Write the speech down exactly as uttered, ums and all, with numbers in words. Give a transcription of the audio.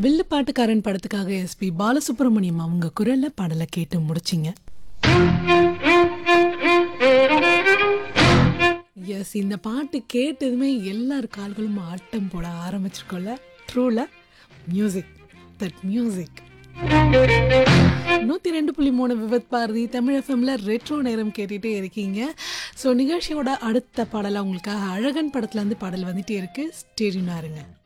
வில்லு பாட்டுக்காரன் படத்துக்காக எஸ்பி பாலசுப்ரமணியம் அவங்க குரல்ல பாடலை கேட்டு முடிச்சிங்க. எஸ், இந்த பாட்டு கேட்டதுமே எல்லார் கால்களும் ஆட்டம் போட ஆரம்பிச்சிருக்கோம்ல. ட்ரூல மியூசிக் தட் மியூசிக். நூற்றி ரெண்டு புள்ளி மூணு விவத் பாரதி தமிழ் எஃப்எம்ல ரெட்ரோ நேரம் கேட்டுகிட்டே இருக்கீங்க. ஸோ நிகழ்ச்சியோட அடுத்த பாடலாக உங்களுக்காக அழகன் படத்துலேருந்து பாடல் வந்துட்டே இருக்கு. ஸ்டேடினா இருங்க.